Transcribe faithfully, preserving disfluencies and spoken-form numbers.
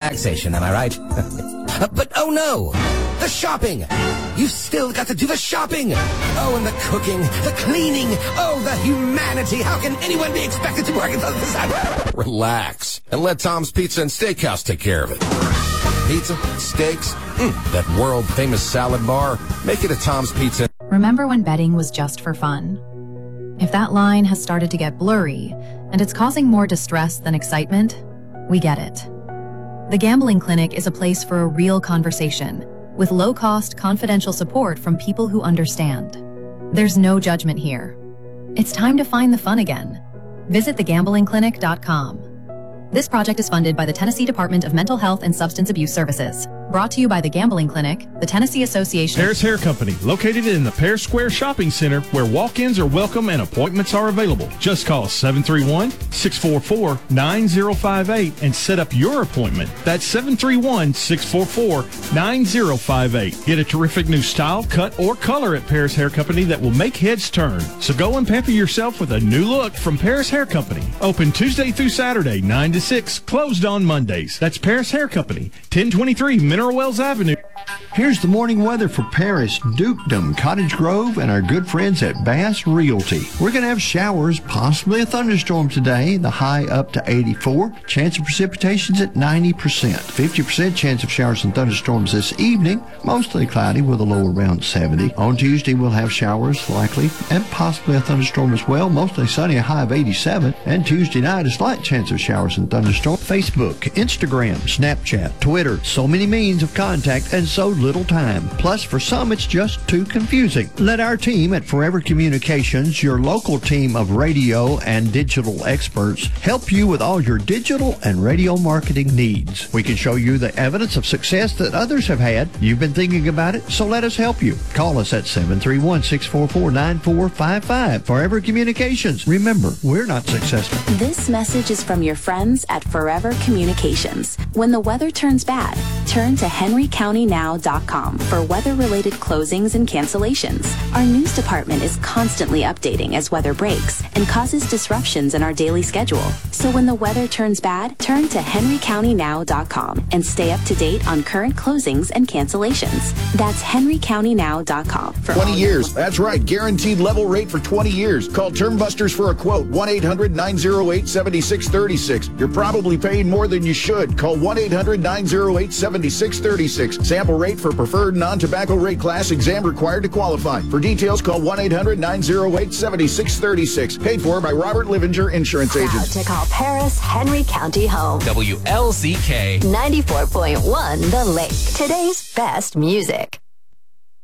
relaxation, am I right? But oh no, the shopping. You've still got to do the shopping. Oh, and the cooking, the cleaning. Oh, the humanity. How can anyone be expected to work until this time? Relax and let Tom's Pizza and Steakhouse take care of it. Pizza, steaks, mm, that world-famous salad bar. Make it a Tom's Pizza. Remember when betting was just for fun? If that line has started to get blurry and it's causing more distress than excitement, we get it. The Gambling Clinic is a place for a real conversation with low-cost, confidential support from people who understand. There's no judgment here. It's time to find the fun again. Visit the gambling clinic dot com. This project is funded by the Tennessee Department of Mental Health and Substance Abuse Services. Brought to you by the Gambling Clinic, the Tennessee Association. Paris Hair Company, located in the Paris Square Shopping Center, where walk-ins are welcome and appointments are available. Just call seven three one, six four four, nine zero five eight and set up your appointment. That's seven three one, six four four, nine zero five eight. Get a terrific new style, cut, or color at Paris Hair Company that will make heads turn. So go and pamper yourself with a new look from Paris Hair Company. Open Tuesday through Saturday, nine to six, closed on Mondays. That's Paris Hair Company, ten twenty-three Mineral Wells Avenue. Here's the morning weather for Paris, Dukedom, Cottage Grove, and our good friends at Bass Realty. We're going to have showers, possibly a thunderstorm today, the high up to eighty-four. Chance of precipitation's at ninety percent. fifty percent chance of showers and thunderstorms this evening, mostly cloudy with a low around seventy. On Tuesday, we'll have showers likely and possibly a thunderstorm as well, mostly sunny, a high of eighty-seven. And Tuesday night, a slight chance of showers and thunderstorms. Facebook, Instagram, Snapchat, Twitter, so many means of contact and so little time. Plus, for some, it's just too confusing. Let our team at Forever Communications, your local team of radio and digital experts, help you with all your digital and radio marketing needs. We can show you the evidence of success that others have had. You've been thinking about it, so let us help you. Call us at seven three one, six four four, nine four five five. Forever Communications. Remember, we're not successful. This message is from your friends at Forever Communications. When the weather turns bad, turn to henry county now dot com for weather-related closings and cancellations. Our news department is constantly updating as weather breaks and causes disruptions in our daily schedule. So when the weather turns bad, turn to henry county now dot com and stay up to date on current closings and cancellations. That's henry county now dot com. For twenty years. That's right. Guaranteed level rate for twenty years. Call Term Busters for a quote. one eight hundred, nine oh eight, seven six three six. You're probably paying more than you should. Call one eight hundred, nine oh eight, seven six three six. Sample rate for preferred non-tobacco rate class. Exam required to qualify. For details, call one eight hundred, nine oh eight, seven six three six. Paid for by Robert Livinger Insurance Proud Agents. to call Paris Henry County home. W L C K ninety-four point one The Lake. Today's best music.